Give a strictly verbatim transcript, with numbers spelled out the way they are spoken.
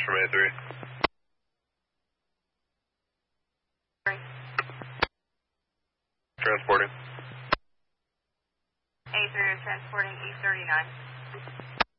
from A three. Transporting. A three is transporting E thirty-nine.